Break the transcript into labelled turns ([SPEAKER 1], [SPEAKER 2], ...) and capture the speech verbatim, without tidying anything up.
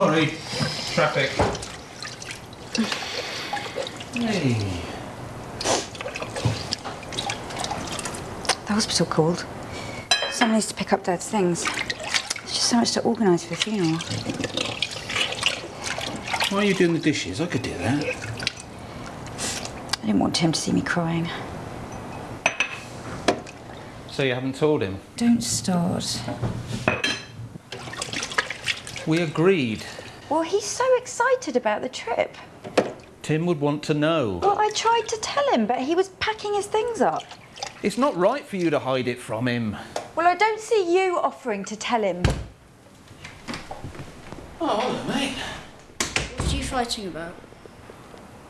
[SPEAKER 1] Sorry, traffic. Hey.
[SPEAKER 2] The hospital called. Someone needs to pick up Dad's things. There's just so much to organise for the funeral.
[SPEAKER 1] Why are you doing the dishes? I could do that.
[SPEAKER 2] I didn't want Tim to see me crying.
[SPEAKER 1] So you haven't told him?
[SPEAKER 2] Don't start.
[SPEAKER 1] We agreed.
[SPEAKER 2] Well, he's so excited about the trip.
[SPEAKER 1] Tim would want to know.
[SPEAKER 2] Well, I tried to tell him, but he was packing his things up.
[SPEAKER 1] It's not right for you to hide it from him.
[SPEAKER 2] Well, I don't see you offering to tell him.
[SPEAKER 1] Oh, hello, mate.
[SPEAKER 3] What are you fighting about?